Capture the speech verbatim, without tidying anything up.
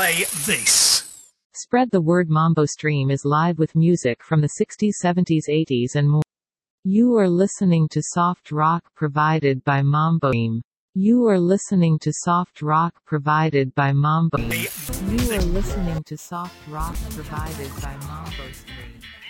play this. Spread the word. Mambo Stream is live with music from the sixties, seventies, eighties and more. You are listening to soft rock provided by Mambo Stream. You are listening to soft rock provided by Mambo Stream. You are listening to soft rock provided by Mambo Stream.